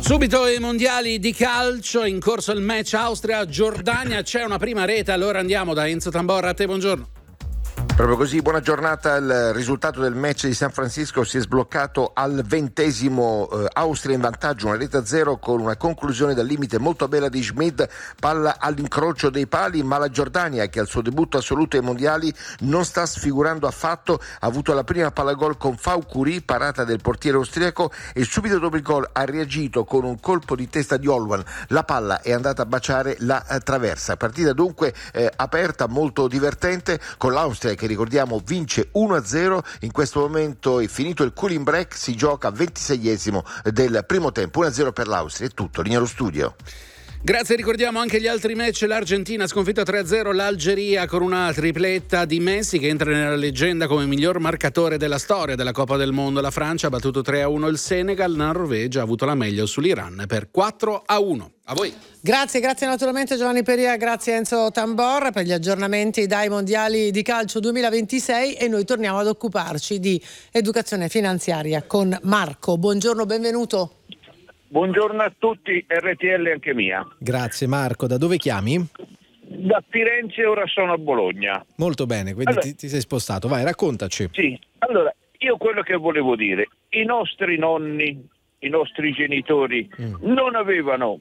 Subito i mondiali di calcio, in corso il match Austria-Giordania, c'è una prima rete, allora andiamo da Enzo Tamborra, a te buongiorno. Proprio così, buona giornata. Il risultato del match di San Francisco si è sbloccato al 20°, Austria in vantaggio 1-0 con una conclusione dal limite molto bella di Schmid, palla all'incrocio dei pali, ma la Giordania, che al suo debutto assoluto ai mondiali non sta sfigurando affatto, ha avuto la prima palla gol con Faucuri, parata del portiere austriaco, e subito dopo il gol ha reagito con un colpo di testa di Olwan. La palla è andata a baciare la traversa. Partita dunque aperta, molto divertente, con l'Austria che ricordiamo vince 1-0. In questo momento è finito il cooling break, si gioca 26esimo del primo tempo, 1-0 per l'Austria. È tutto, linea allo studio. Grazie, ricordiamo anche gli altri match. L'Argentina ha sconfitto 3-0 l'Algeria con una tripletta di Messi, che entra nella leggenda come miglior marcatore della storia della Coppa del Mondo. La Francia ha battuto 3-1 il Senegal, la Norvegia ha avuto la meglio sull'Iran per 4-1. A voi. Grazie naturalmente Giovanni Peria, grazie Enzo Tambor per gli aggiornamenti dai mondiali di calcio 2026, e noi torniamo ad occuparci di educazione finanziaria con Marco. Buongiorno, benvenuto. Buongiorno a tutti, RTL anche mia. Grazie Marco, da dove chiami? Da Firenze, ora sono a Bologna. Molto bene, quindi allora, ti sei spostato, vai, raccontaci. Sì, allora io quello che volevo dire, i nostri nonni, i nostri genitori non avevano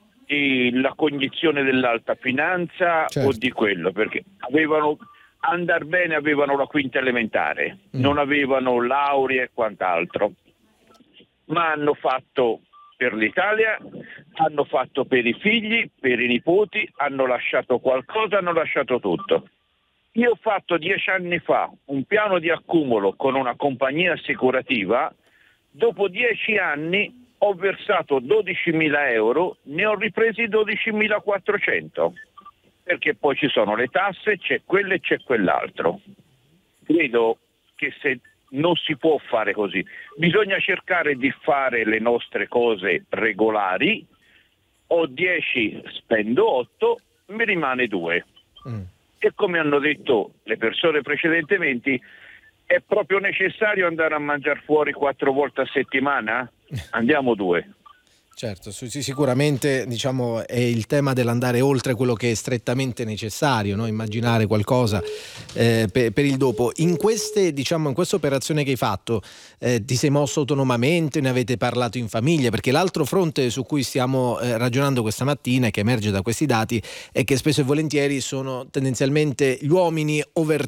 la cognizione dell'alta finanza, certo, o di quello, perché avevano andar bene, avevano la quinta elementare, non avevano laurea e quant'altro, ma hanno fatto per l'Italia, hanno fatto per i figli, per i nipoti, hanno lasciato qualcosa, hanno lasciato tutto. Io ho fatto 10 anni fa un piano di accumulo con una compagnia assicurativa, dopo 10 anni ho versato 12.000 euro, ne ho ripresi 12.400, perché poi ci sono le tasse, c'è quello e c'è quell'altro. Credo che se non si può fare così, bisogna cercare di fare le nostre cose regolari. Ho 10, spendo 8, mi rimane 2. E come hanno detto le persone precedentemente, è proprio necessario andare a mangiare fuori 4 volte a settimana? Andiamo 2. Certo, sicuramente diciamo è il tema dell'andare oltre quello che è strettamente necessario, no? Immaginare qualcosa per il dopo. In questa operazione che hai fatto ti sei mosso autonomamente, ne avete parlato in famiglia? Perché l'altro fronte su cui stiamo ragionando questa mattina e che emerge da questi dati è che spesso e volentieri sono tendenzialmente gli uomini over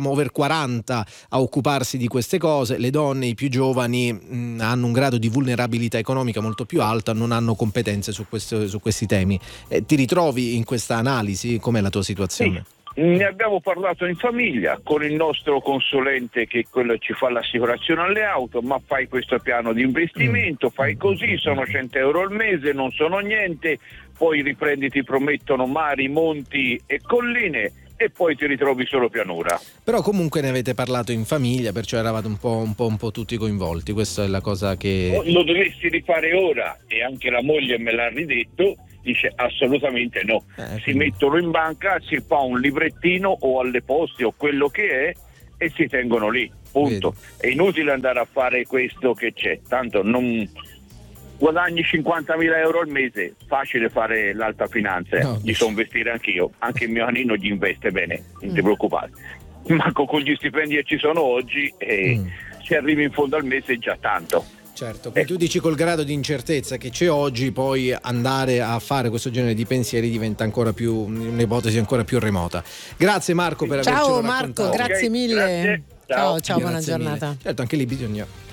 40 a occuparsi di queste cose, le donne, i più giovani hanno un grado di vulnerabilità economica molto più alto, non hanno competenze su questi temi. Ti ritrovi in questa analisi? Com'è la tua situazione? Sì, ne abbiamo parlato in famiglia con il nostro consulente, che quello ci fa l'assicurazione alle auto, ma fai questo piano di investimento, fai così, sono 100 euro al mese, non sono niente, poi riprendi, ti promettono mari, monti e colline, e poi ti ritrovi solo pianura. Però comunque ne avete parlato in famiglia, perciò eravate un po' tutti coinvolti. Questa è la cosa che... Lo dovresti rifare ora, e anche la moglie me l'ha ridetto, dice assolutamente no. Si mettono in banca, si fa un librettino o alle poste o quello che è, e si tengono lì, punto. È inutile andare a fare questo che c'è, tanto non... Guadagni 50.000 euro al mese, facile fare l'alta finanza, gli so investire anch'io, anche il mio anino gli investe bene, non ti preoccupare. Ma con gli stipendi che ci sono oggi, se arrivi in fondo al mese è già tanto. Certo, tu dici col grado di incertezza che c'è oggi, poi andare a fare questo genere di pensieri diventa ancora più un'ipotesi ancora più remota. Grazie Marco per avercelo raccontato. Ciao Marco, grazie mille. Grazie. Ciao, buona giornata. Certo, anche lì bisogna